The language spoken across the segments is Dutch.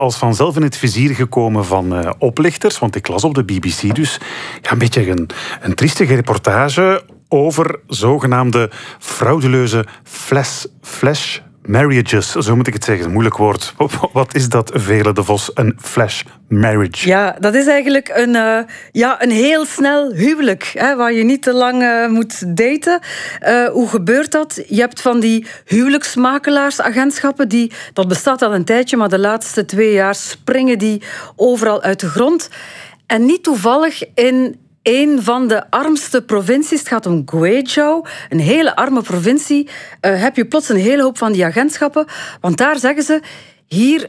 als vanzelf in het vizier gekomen van oplichters. Want ik las op de BBC dus een beetje een triestige reportage over zogenaamde frauduleuze flash marriages. Zo moet ik het zeggen, een moeilijk woord. Wat is dat, Veerle de Vos, een flash marriage? Ja, dat is eigenlijk een heel snel huwelijk, waar je niet te lang moet daten. Hoe gebeurt dat? Je hebt van die huwelijksmakelaarsagentschappen, dat bestaat al een tijdje, maar de laatste 2 jaar springen die overal uit de grond. En niet toevallig in een van de armste provincies, het gaat om Guizhou, een hele arme provincie, heb je plots een hele hoop van die agentschappen. Want daar zeggen ze, hier,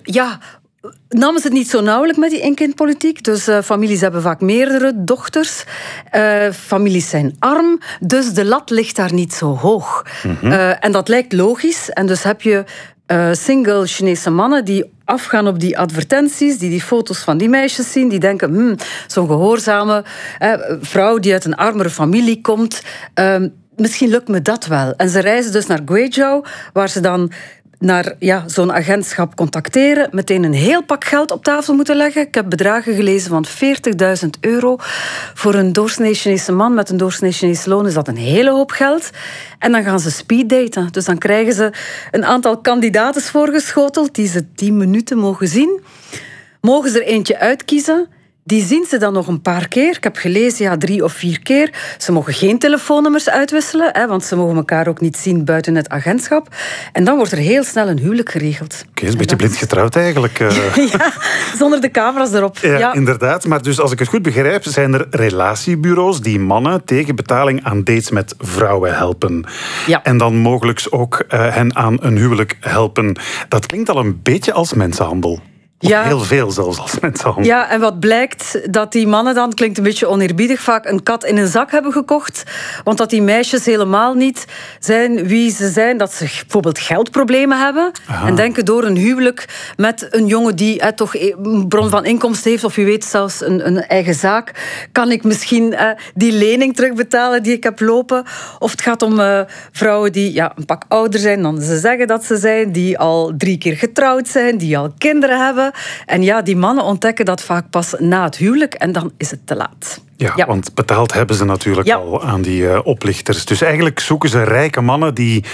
namen ze het niet zo nauwelijk met die eenkindpolitiek. Dus families hebben vaak meerdere dochters. Families zijn arm, dus de lat ligt daar niet zo hoog. Mm-hmm. En dat lijkt logisch. En dus heb je single Chinese mannen die afgaan op die advertenties, die foto's van die meisjes zien, die denken, zo'n gehoorzame vrouw die uit een armere familie komt, misschien lukt me dat wel. En ze reizen dus naar Guizhou, waar ze dan naar zo'n agentschap contacteren, meteen een heel pak geld op tafel moeten leggen. Ik heb bedragen gelezen van €40.000. Voor een doorsnee Chinese man met een doorsnee Chinese loon is dat een hele hoop geld. En dan gaan ze speeddaten. Dus dan krijgen ze een aantal kandidaten voorgeschoteld die ze 10 minuten mogen zien. Mogen ze er eentje uitkiezen. Die zien ze dan nog een paar keer. Ik heb gelezen, 3 of 4 keer. Ze mogen geen telefoonnummers uitwisselen, want ze mogen elkaar ook niet zien buiten het agentschap. En dan wordt er heel snel een huwelijk geregeld. Oké, is een beetje blind getrouwd eigenlijk. Ja, zonder de camera's erop. Ja, inderdaad. Maar dus als ik het goed begrijp, zijn er relatiebureaus die mannen tegen betaling aan dates met vrouwen helpen. Ja. En dan mogelijk ook hen aan een huwelijk helpen. Dat klinkt al een beetje als mensenhandel. Ja. Heel veel zelfs als mensenhandel. Ja, en wat blijkt, dat die mannen dan, klinkt een beetje oneerbiedig, vaak een kat in een zak hebben gekocht. Want dat die meisjes helemaal niet zijn wie ze zijn. Dat ze bijvoorbeeld geldproblemen hebben. Aha. En denken door een huwelijk met een jongen die toch een bron van inkomsten heeft, of wie weet zelfs een eigen zaak, kan ik misschien die lening terugbetalen die ik heb lopen. Of het gaat om vrouwen die een pak ouder zijn dan ze zeggen dat ze zijn, die al 3 keer getrouwd zijn, die al kinderen hebben. En die mannen ontdekken dat vaak pas na het huwelijk en dan is het te laat. Ja, want betaald hebben ze natuurlijk al aan die oplichters. Dus eigenlijk zoeken ze rijke mannen die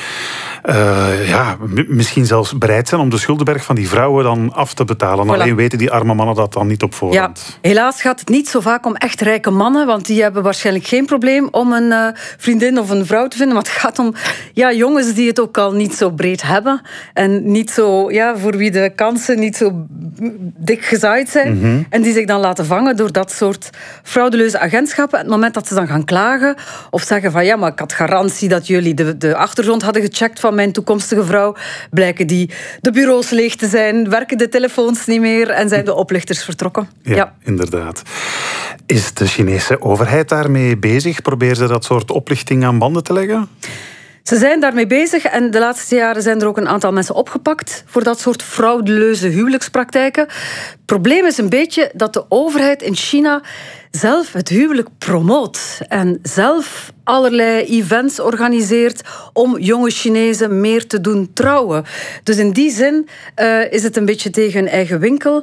misschien zelfs bereid zijn om de schuldenberg van die vrouwen dan af te betalen. Voilà. Alleen weten die arme mannen dat dan niet op voorhand. Ja, helaas gaat het niet zo vaak om echt rijke mannen, want die hebben waarschijnlijk geen probleem om een vriendin of een vrouw te vinden. Maar het gaat om jongens die het ook al niet zo breed hebben en niet zo, voor wie de kansen niet zo dik gezaaid zijn. Mm-hmm. En die zich dan laten vangen door dat soort frauduleuze agentschappen. Het moment dat ze dan gaan klagen of zeggen van maar ik had garantie dat jullie de achtergrond hadden gecheckt van mijn toekomstige vrouw, blijken die de bureaus leeg te zijn, werken de telefoons niet meer en zijn de oplichters vertrokken. Ja, inderdaad. Is de Chinese overheid daarmee bezig? Proberen ze dat soort oplichting aan banden te leggen? Ze zijn daarmee bezig en de laatste jaren zijn er ook een aantal mensen opgepakt voor dat soort frauduleuze huwelijkspraktijken. Het probleem is een beetje dat de overheid in China zelf het huwelijk promoot en zelf allerlei events organiseert om jonge Chinezen meer te doen trouwen. Dus in die zin is het een beetje tegen hun eigen winkel.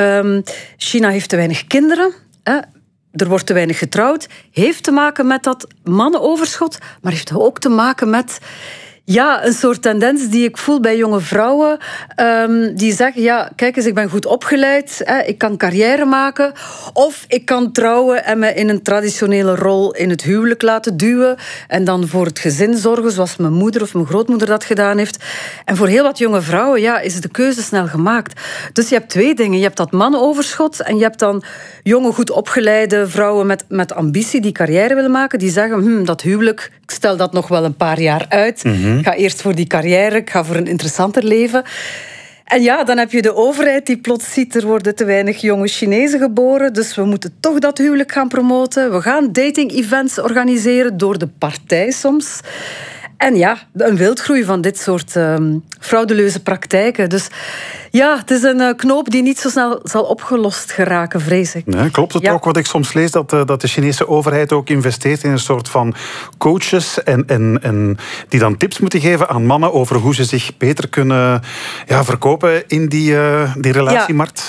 China heeft te weinig kinderen. Er wordt te weinig getrouwd. Heeft te maken met dat mannenoverschot, maar heeft ook te maken met een soort tendens die ik voel bij jonge vrouwen. Die zeggen, kijk eens, ik ben goed opgeleid. Ik kan carrière maken. Of ik kan trouwen en me in een traditionele rol in het huwelijk laten duwen. En dan voor het gezin zorgen, zoals mijn moeder of mijn grootmoeder dat gedaan heeft. En voor heel wat jonge vrouwen is de keuze snel gemaakt. Dus je hebt 2 dingen. Je hebt dat mannenoverschot en je hebt dan jonge, goed opgeleide vrouwen met ambitie die carrière willen maken. Die zeggen, dat huwelijk, ik stel dat nog wel een paar jaar uit. Mm-hmm. Ik ga eerst voor die carrière, ik ga voor een interessanter leven. En dan heb je de overheid die plots ziet, er worden te weinig jonge Chinezen geboren, dus we moeten toch dat huwelijk gaan promoten. We gaan dating-events organiseren door de partij soms. En een wildgroei van dit soort frauduleuze praktijken. Dus het is een knoop die niet zo snel zal opgelost geraken, vrees ik. Nee, klopt het ook wat ik soms lees, dat de Chinese overheid ook investeert in een soort van coaches en die dan tips moeten geven aan mannen over hoe ze zich beter kunnen verkopen in die relatiemarkt?